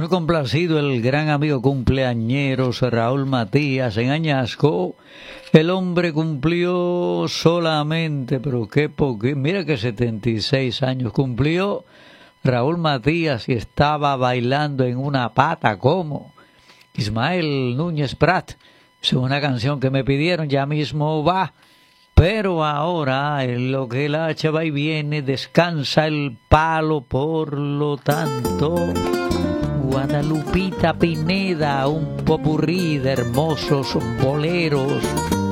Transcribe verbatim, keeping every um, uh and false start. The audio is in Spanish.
Muy complacido el gran amigo cumpleañeros Raúl Matías en Añasco. El hombre cumplió solamente, pero qué poquito, mira que setenta y seis años cumplió Raúl Matías y estaba bailando en una pata como Ismael Núñez Prat. Es una canción que me pidieron, ya mismo va. Pero ahora, en lo que el hacha va y viene, descansa el palo, por lo tanto, Guadalupita Pineda, un popurrí de hermosos boleros